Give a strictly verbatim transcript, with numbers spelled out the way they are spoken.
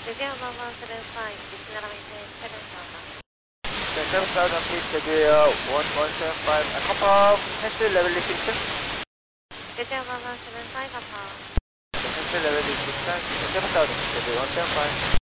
Detail Mobile seven five, destination maintain seven thousand. seven thousand feet, detail one one seven five, and confirm, pencil level distance. Detail Mobile seven five, confirm. Pencil level distance, seven thousand, detail one seven five.